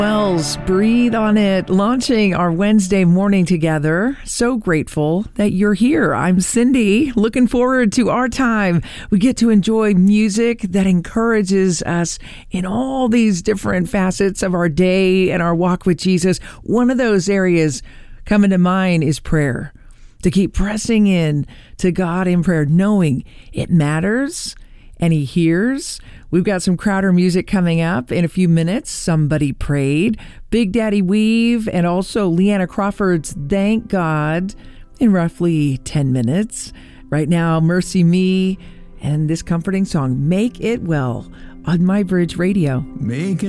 Wells, Breathe on It, launching our Wednesday morning together. So grateful that you're here. I'm Cindy, looking forward to our time. We get to enjoy music that encourages us in all these different facets of our day and our walk with Jesus. One of those areas coming to mind is prayer. To keep pressing in to God in prayer, knowing it matters and He hears. We've got some Crowder music coming up in a few minutes. Somebody Prayed, Big Daddy Weave, and also Leanna Crawford's Thank God in roughly 10 minutes. Right now, Mercy Me and this comforting song, Make It Well, on My Bridge Radio. Make